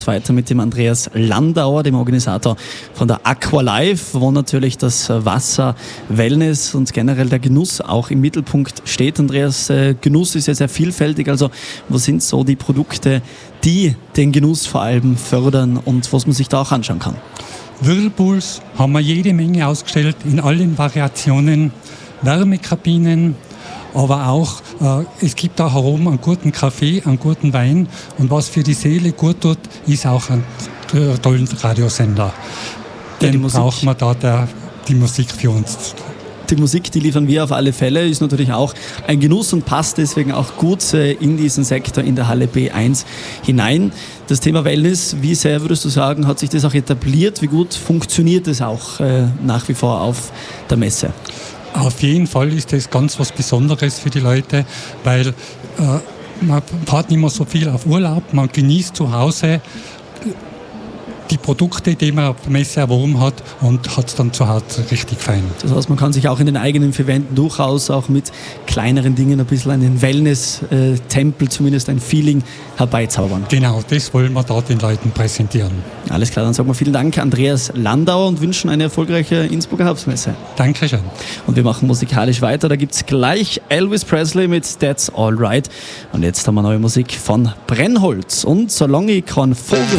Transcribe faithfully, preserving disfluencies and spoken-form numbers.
Weiter mit dem Andreas Landauer, dem Organisator von der Aqualife, wo natürlich das Wasser, Wellness und generell der Genuss auch im Mittelpunkt steht. Andreas, Genuss ist ja sehr vielfältig, also was sind so die Produkte, die den Genuss vor allem fördern und was man sich da auch anschauen kann? Whirlpools haben wir jede Menge ausgestellt in allen Variationen, Wärmekabinen, aber auch, äh, es gibt auch herum einen guten Kaffee, einen guten Wein und was für die Seele gut tut, ist auch ein äh, tollen Radiosender. Den ja, brauchen wir da der, die Musik für uns. Die Musik, die liefern wir auf alle Fälle, ist natürlich auch ein Genuss und passt deswegen auch gut äh, in diesen Sektor in der Halle B eins hinein. Das Thema Wellness, wie sehr würdest du sagen, hat sich das auch etabliert? Wie gut funktioniert es auch äh, nach wie vor auf der Messe? Auf jeden Fall ist das ganz was Besonderes für die Leute, weil äh, man fährt nicht mehr so viel auf Urlaub, man genießt zu Hause die Produkte, die man auf der Messe erworben hat und hat es dann zu Hause richtig fein. Das heißt, man kann sich auch in den eigenen vier Wänden durchaus auch mit kleineren Dingen ein bisschen einen Wellness-Tempel, zumindest ein Feeling herbeizaubern. Genau, das wollen wir da den Leuten präsentieren. Alles klar, dann sagen wir vielen Dank Andreas Landauer und wünschen eine erfolgreiche Innsbrucker Herbstmesse. Dankeschön. Und wir machen musikalisch weiter, da gibt es gleich Elvis Presley mit That's Alright. Und jetzt haben wir neue Musik von Brennholz und Solange ich kein Vogel